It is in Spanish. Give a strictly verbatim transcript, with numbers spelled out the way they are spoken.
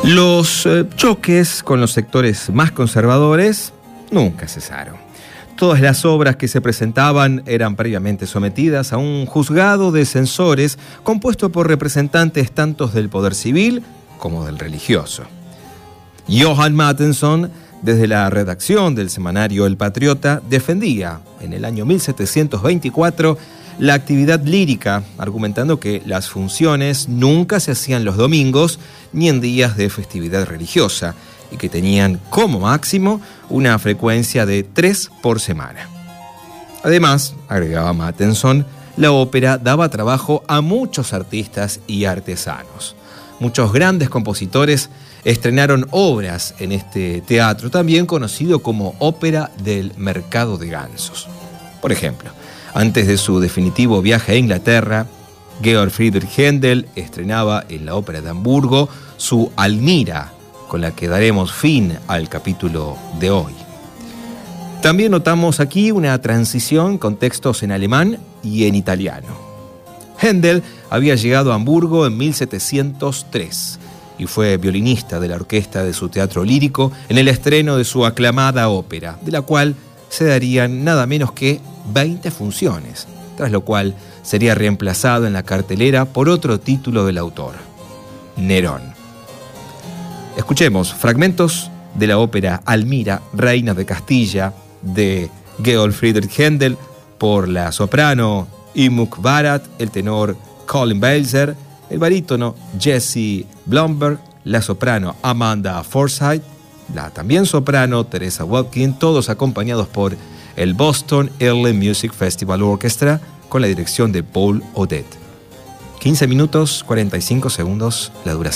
Los eh, choques con los sectores más conservadores nunca cesaron. Todas las obras que se presentaban eran previamente sometidas a un juzgado de censores compuesto por representantes tanto del poder civil como del religioso. Johan Mattheson, desde la redacción del semanario El Patriota, defendía en el año mil setecientos veinticuatro la actividad lírica, argumentando que las funciones nunca se hacían los domingos ni en días de festividad religiosa y que tenían como máximo una frecuencia de tres por semana. Además, agregaba Mattheson, la ópera daba trabajo a muchos artistas y artesanos. Muchos grandes compositores estrenaron obras en este teatro, también conocido como Ópera del Mercado de Gansos. Por ejemplo, antes de su definitivo viaje a Inglaterra, Georg Friedrich Händel estrenaba en la Ópera de Hamburgo su Almira, con la que daremos fin al capítulo de hoy. También notamos aquí una transición con textos en alemán y en italiano. Händel había llegado a Hamburgo en mil setecientos tres y fue violinista de la orquesta de su teatro lírico en el estreno de su aclamada ópera, de la cual se darían nada menos que veinte funciones, tras lo cual sería reemplazado en la cartelera por otro título del autor, Nerón. Escuchemos fragmentos de la ópera Almira, Reina de Castilla, de Georg Friedrich Händel, por la soprano Imuk Barat, el tenor Colin Belzer, el barítono Jesse Blomberg, la soprano Amanda Forsythe, la también soprano Teresa Watkin, todos acompañados por el Boston Early Music Festival Orchestra con la dirección de Paul Odette. quince minutos, cuarenta y cinco segundos la duración.